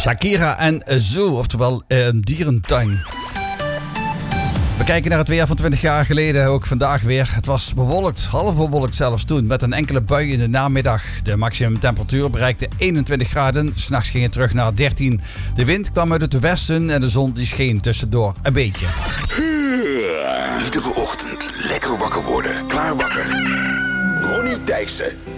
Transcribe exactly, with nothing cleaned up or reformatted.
Shakira en Zoo, oftewel uh, dierentuin. We kijken naar het weer van twintig jaar geleden, ook vandaag weer. Het was bewolkt, half bewolkt zelfs toen, met een enkele bui in de namiddag. De maximumtemperatuur bereikte eenentwintig graden, 's nachts ging het terug naar dertien. De wind kwam uit het westen en de zon die scheen tussendoor een beetje. Iedere ochtend lekker wakker worden. Klaar wakker. Ronnie Thijssen.